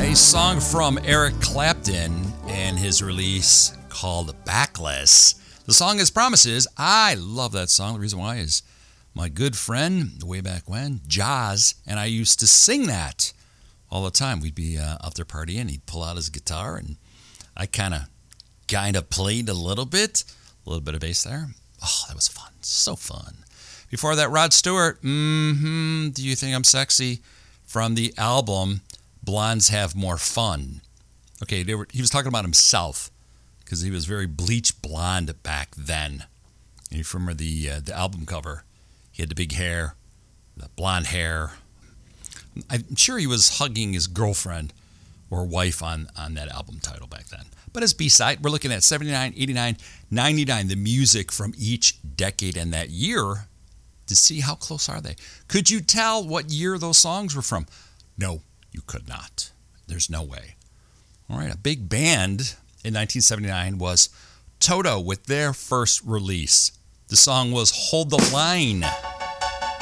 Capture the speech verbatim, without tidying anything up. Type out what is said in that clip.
Song from Eric Clapton and his release called Backless. The song is Promises. I love that song. The reason why is my good friend, way back when, Jaws, and I used to sing that all the time. We'd be uh, out there partying. He'd pull out his guitar, and I kind of kind of played a little bit, a little bit of bass there. Oh, that was fun. So fun. Before that, Rod Stewart, mm-hmm, Do You Think I'm Sexy? From the album Blondes Have More Fun. Okay, they were, he was talking about himself because he was very bleach blonde back then. And you remember the uh, the album cover? He had the big hair, the blonde hair. I'm sure he was hugging his girlfriend or wife on, on that album title back then. But as B-side, we're looking at seventy-nine, eighty-nine, ninety-nine, the music from each decade and that year to see how close are they. Could you tell what year those songs were from? No, you could not. There's no way. All right, a big band in nineteen seventy-nine was Toto with their first release. The song was Hold the Line.